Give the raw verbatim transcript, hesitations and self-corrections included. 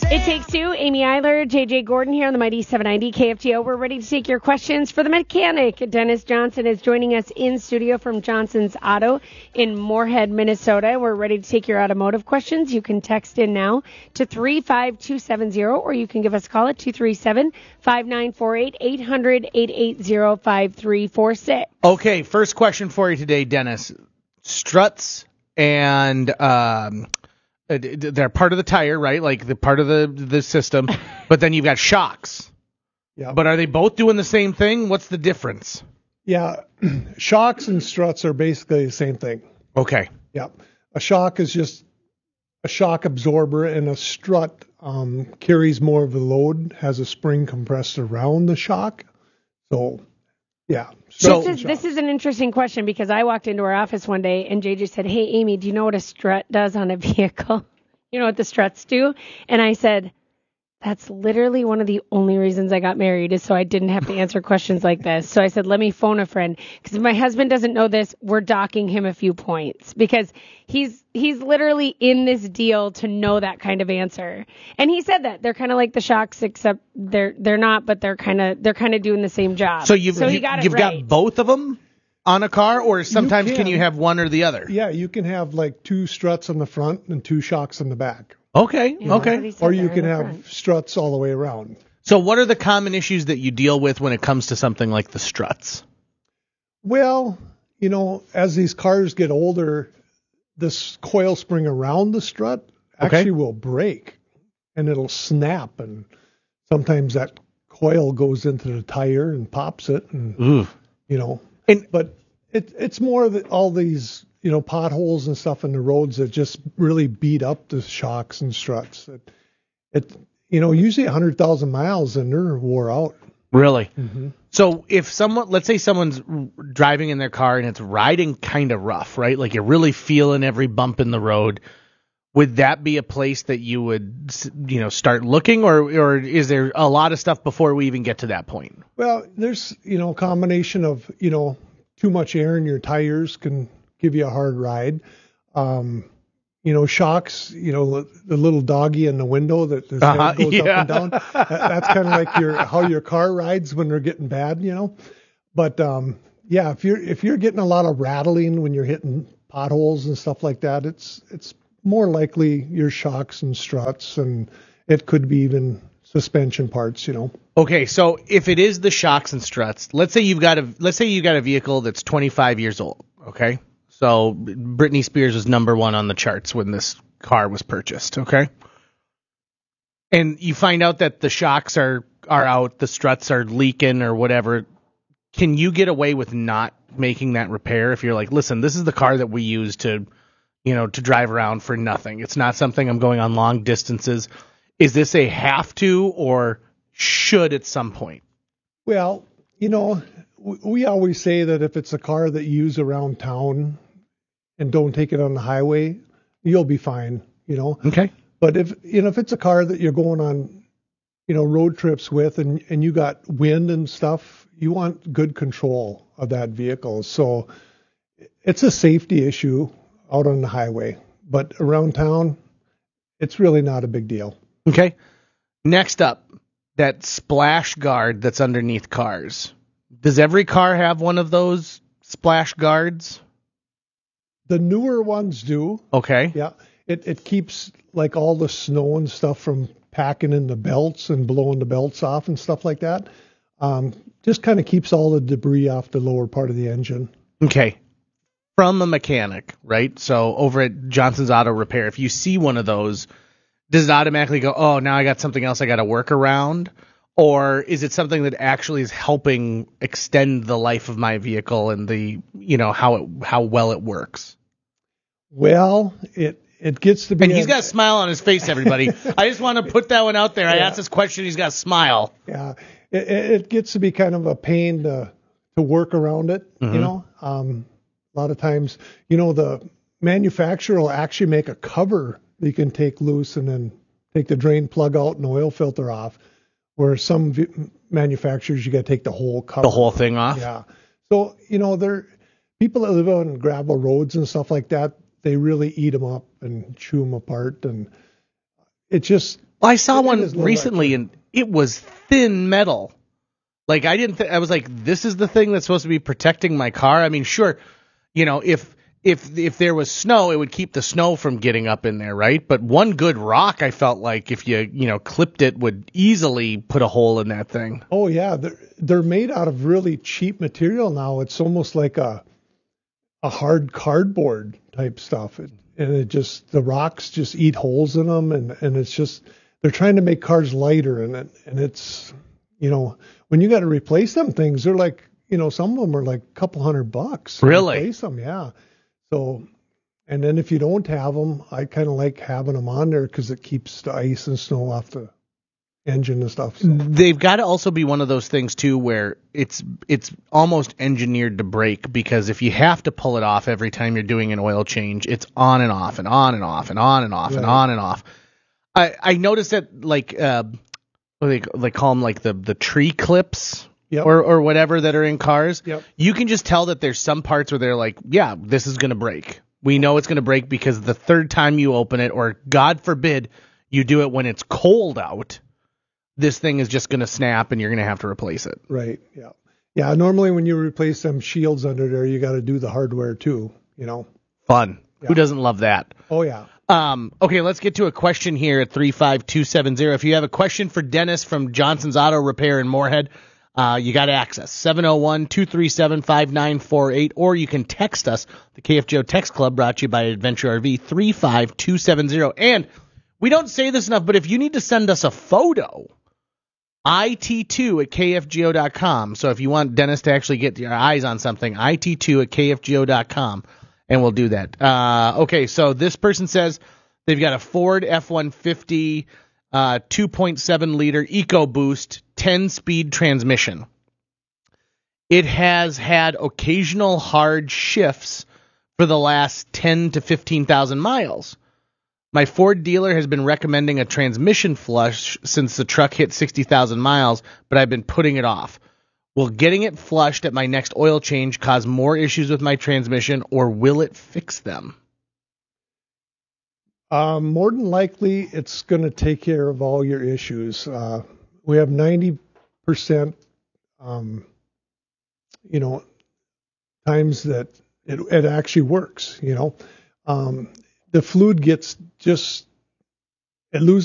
It Takes Two, Amy Eiler, J J Gordon here on the Mighty seven ninety K F T O. We're ready to take your questions for the mechanic. Dennis Johnson is joining us in studio from Johnson's Auto in Moorhead, Minnesota. We're ready to take your automotive questions. You can text in now to three five two seven zero, or you can give us a call at two three seven, five nine four eight, eight hundred, eight eight zero, five three four six. Okay, first question for you today, Dennis. Struts and... Um, they're part of the tire, right? Like the part of the the system, but then you've got shocks. Yeah. But are they both doing the same thing? What's the difference? Yeah, shocks and struts are basically the same thing. Okay. Yeah, a shock is just a shock absorber, and a strut um, carries more of the load, has a spring compressed around the shock. So, yeah. So this is, this is an interesting question because I walked into our office one day and J J said, "Hey, Amy, do you know what a strut does on a vehicle? You know what the struts do?" And I said, "That's literally one of the only reasons I got married is so I didn't have to answer questions like this." So I said, "Let me phone a friend." Because if my husband doesn't know this, we're docking him a few points because he's he's literally in this deal to know that kind of answer. And he said that they're kind of like the shocks, except they're they're not, but they're kind of they're kind of doing the same job. So you've so he you, got it you've right. got both of them on a car, or sometimes You can. can. you have one or the other? Yeah, you can have like two struts on the front and two shocks on the back. Okay. Yeah, okay. that's what he said Or you there in can the have front. struts all the way around. So what are the common issues that you deal with when it comes to something like the struts? Well, you know, as these cars get older, this coil spring around the strut Okay. actually will break and it'll snap, and sometimes that coil goes into the tire and pops it, and Ooh. you know, And but it it's more of the, all these, you know, potholes and stuff in the roads that just really beat up the shocks and struts. It, it you know, usually one hundred thousand miles and they're wore out. really? Mm-hmm. So if someone, let's say someone's driving in their car and it's riding kind of rough, right? Like you're really feeling every bump in the road. Would that be a place that you would, you know, start looking, or or is there a lot of stuff before we even get to that point? Well, there's, you know, a combination of, you know, too much air in your tires can give you a hard ride. Um, you know, shocks, you know, the little doggy in the window that the Uh-huh, head goes yeah. up and down. That, that's kind of like your how your car rides when they're getting bad, you know. But um, yeah, if you're if you're getting a lot of rattling when you're hitting potholes and stuff like that, it's it's more likely your shocks and struts, and it could be even suspension parts, you know. Okay, so if it is the shocks and struts, let's say you've got a let's say you got a vehicle that's twenty-five years old. Okay, so Britney Spears was number one on the charts when this car was purchased. Okay, and you find out that the shocks are are out, the struts are leaking or whatever. Can you get away with not making that repair if you're like, listen, this is the car that we use to, you know, to drive around for nothing. It's not something I'm going on long distances. Is this a have to or should at some point? Well, you know, w- we always say that if it's a car that you use around town and don't take it on the highway, you'll be fine, you know. Okay. But if, you know, if it's a car that you're going on, you know, road trips with, and, and you got wind and stuff, you want good control of that vehicle. So it's a safety issue out on the highway, but around town, it's really not a big deal. Okay. Next up, that splash guard that's underneath cars. Does every car have one of those splash guards? The newer ones do. Okay. Yeah. It it keeps like all the snow and stuff from packing in the belts and blowing the belts off and stuff like that. Um, just kind of keeps all the debris off the lower part of the engine. Okay. From a mechanic, right? So over at Johnson's Auto Repair, if you see one of those, does it automatically go, oh, now I got something else I got to work around? Or is it something that actually is helping extend the life of my vehicle and the, you know, how it, how well it works? Well, it it gets to be. And he's a- got a smile on his face, everybody. I just want to put that one out there. I Yeah. asked this question, he's got a smile. Yeah, it, it it gets to be kind of a pain to to work around it. Mhm. You know, um, a lot of times, you know, the manufacturer will actually make a cover that you can take loose and then take the drain plug out and the oil filter off. Where some v- manufacturers, you got to take the whole cover. The whole thing off? Yeah. So, you know, there people that live on gravel roads and stuff like that, they really eat them up and chew them apart. And it just. Well, I saw it one is no recently, electric. and it was thin metal. Like I didn't. Th- I was like, this is the thing that's supposed to be protecting my car. I mean, sure, you know, if if if there was snow, it would keep the snow from getting up in there, right? But one good rock, I felt like if you you know clipped it, would easily put a hole in that thing. Oh yeah, they're they're made out of really cheap material now. It's almost like a a hard cardboard type stuff, it, and it just the rocks just eat holes in them, and and it's just they're trying to make cars lighter, and it, and it's you know when you got to replace them things, they're like you know some of them are like a couple hundred bucks. To Really? replace them, yeah. So, and then if you don't have them, I kind of like having them on there because it keeps the ice and snow off the engine and stuff. So. They've got to also be one of those things too where it's it's almost engineered to break, because if you have to pull it off every time you're doing an oil change, it's on and off and on and off and on and off Right. and on and off. I I noticed that like uh what do they they call them, like the the tree clips. Yep. Or or whatever that are in cars. Yep. You can just tell that there's some parts where they're like, yeah, this is going to break. We know it's going to break because the third time you open it, or God forbid you do it when it's cold out, this thing is just going to snap and you're going to have to replace it. Right. Yeah. Yeah. Normally when you replace them shields under there, you got to do the hardware too, you know. Fun. Yeah. Who doesn't love that? Oh yeah. Um, okay, let's get to a question here at three five two seven zero. If you have a question for Dennis from Johnson's Auto Repair in Moorhead, Uh, you got access, seven oh one, two three seven, five nine four eight, or you can text us, the K F G O Text Club, brought to you by Adventure R V, three five two seven zero. And we don't say this enough, but if you need to send us a photo, I T two at K F G O dot com. So if you want Dennis to actually get your eyes on something, I T two at K F G O dot com, and we'll do that. Uh, okay, so this person says they've got a Ford F one fifty uh, two point seven liter EcoBoost ten-speed transmission. It has had occasional hard shifts for the last ten to fifteen thousand miles. My Ford dealer has been recommending a transmission flush since the truck hit sixty thousand miles, but I've been putting it off. Will getting it flushed at my next oil change cause more issues with my transmission, or will it fix them? Um, more than likely, it's going to take care of all your issues. Uh, we have ninety percent, um, you know, times that it, it actually works, you know. Um, the fluid gets just, it loses